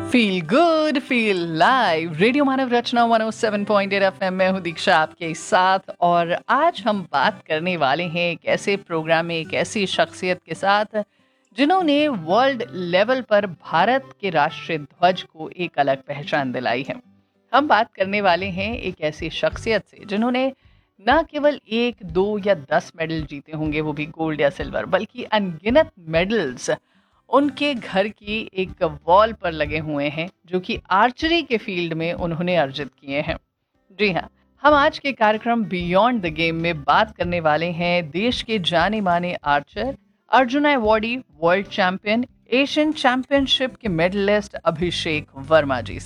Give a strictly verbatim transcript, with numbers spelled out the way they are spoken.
Feel good feel live radio मानव रचना एक सौ सात पॉइंट आठ एफएम में हूँ दीक्षा आपके साथ। और आज हम बात करने वाले हैं एक ऐसे प्रोग्राम में एक ऐसी शख्सियत के साथ जिन्होंने वर्ल्ड लेवल पर भारत के राष्ट्रीय ध्वज को एक अलग पहचान दिलाई है। हम बात करने वाले हैं एक ऐसी शख्सियत से जिन्होंने न केवल एक दो या दस मेडल जीते होंगे, वो भी गोल्ड या सिल्वर, बल्कि अनगिनत मेडल्स उनके घर की एक वॉल पर लगे हुए हैं जो कि आर्चरी के फील्ड में उन्होंने अर्जित किए हैं। जी हाँ, हम आज के कार्यक्रम बियॉन्ड द गेम में बात करने वाले हैं देश के जाने माने Archer, Arjun awardee, world champion, Asian championship के मेडलिस्ट अभिषेक वर्मा जी